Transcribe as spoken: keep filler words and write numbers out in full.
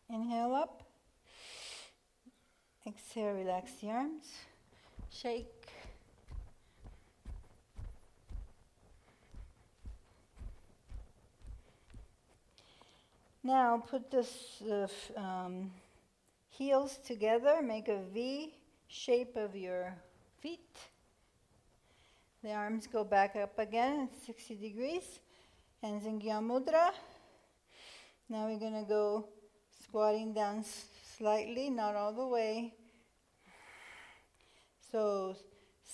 Inhale up. Exhale, relax the arms. Shake. Now put the uh, f- um, heels together, make a V shape of your feet. The arms go back up again at sixty degrees. And Zingya Mudra. Now we're going to go squatting down s- slightly, not all the way. So